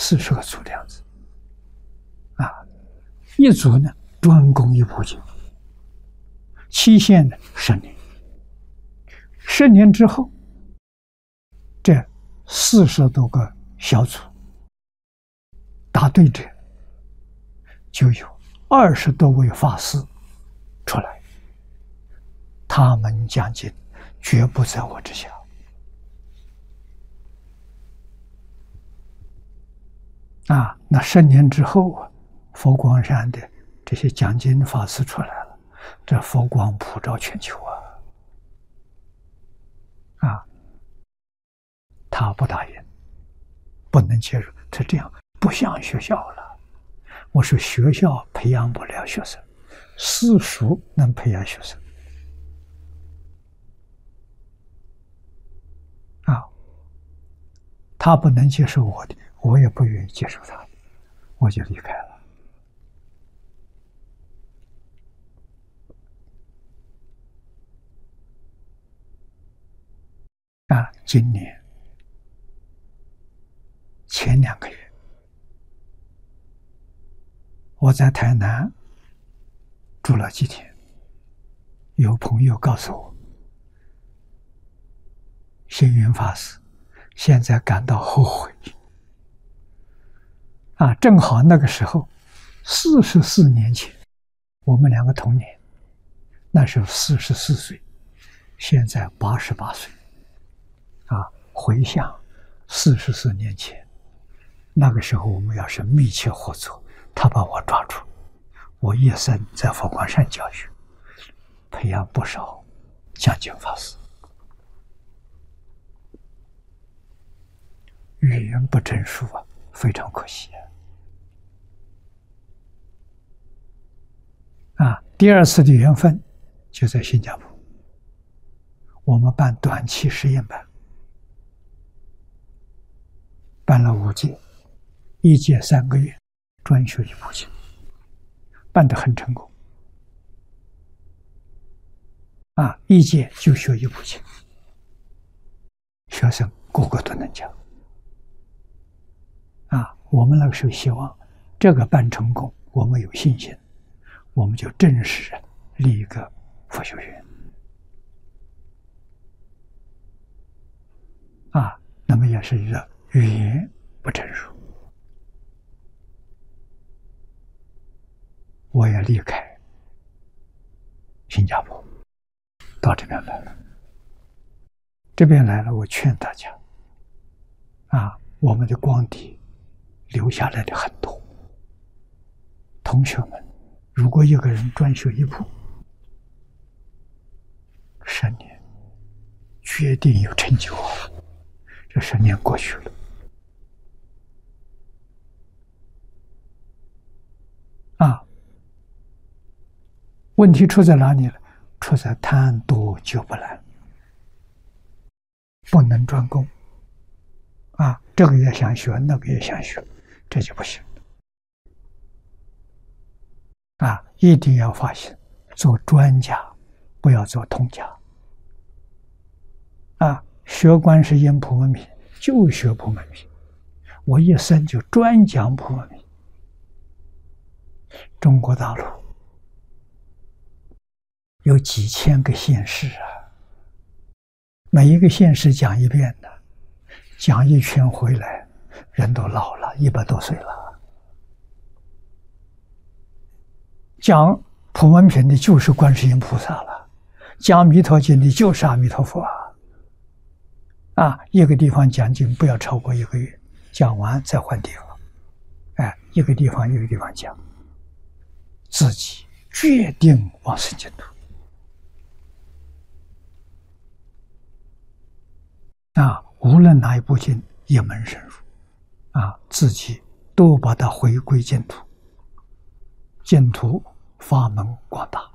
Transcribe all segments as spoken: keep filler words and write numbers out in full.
四十个组这样子，啊，一组呢专攻一部经，期限呢十年，十年之后，这四十多个小组答对者，就有二十多位法师出来，他们讲经绝不在我之下。啊，那十年之后啊，佛光山的这些讲经法师出来了，这佛光普照全球啊！啊，他不答应，不能介入，是这样，不像学校了。我说学校培养不了学生，私塾能培养学生。啊，他不能接受我的，我也不愿意接受他，我就离开了。啊，今年前两个月，我在台南住了几天，有朋友告诉我，星云法师现在感到后悔。啊，正好那个时候，四十四年前，我们两个同年，那时候四十四岁，现在八十八岁。啊，回想四十四年前，那个时候我们要是密切合作，他把我抓住，我一生在佛光山教学，培养不少讲经法师。语言不成熟啊，非常可惜啊！啊，第二次的缘分就在新加坡，我们办短期实验班，办了五届，一届三个月，专学一部经，办得很成功。啊，一届就学一部经，学生个个都能讲。啊，我们那个时候希望这个办成功，我们有信心，我们就正式立一个佛学院。啊，那么也是一个语言不成熟，我也离开新加坡，到这边来了。这边来了，我劝大家，啊，我们的光碟留下来的很多。同学们，如果一个人专学一部，十年，决定有成就啊！这十年过去了，啊，问题出在哪里了？出在贪多就不来，不能专攻。啊，这个也想学，那个也想学，这就不行。啊，一定要发现，做专家，不要做通家。啊，学观世音普门品，就学普门品，我一生就专讲普门品。中国大陆有几千个县市啊，每一个县市讲一遍的，讲一圈回来，人都老了，一百多岁了。讲普门品的就是观世音菩萨了，讲弥陀经的就是阿弥陀佛啊。啊，一个地方讲经不要超过一个月，讲完再换地方。哎，一个地方一个地方讲，自己决定往生净土。啊，无论哪一部经，一门深入，啊，自己都把它回归净土，净土法门广大。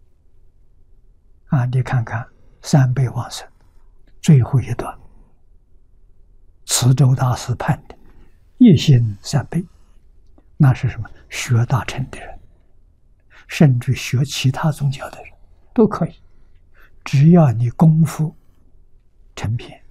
啊，你看看三辈往生最后一段，慈州大师判的一心三辈，那是什么？学大乘的人，甚至学其他宗教的人都可以，只要你功夫成片，